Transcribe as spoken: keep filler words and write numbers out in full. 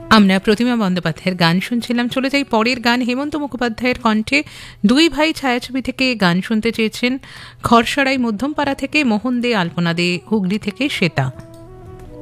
আমরা প্রতিমা বন্দ্যোপাধ্যায়ের গান শুনছিলাম। চলে যাই পরের গান। হেমন্ত মুখোপাধ্যায়ের কণ্ঠে দুই ভাই ছায়াছবি থেকে গান শুনতে চেয়েছেন খরসরাই মধ্যমপাড়া থেকে মোহন দে, আলপনা দে, হুগলি থেকে শ্বেতা।